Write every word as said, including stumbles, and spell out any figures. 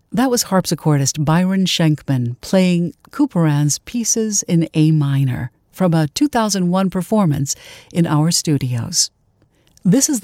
That was harpsichordist Byron Schenkman playing Couperin's Pieces in A minor from a two thousand one performance in our studios. This is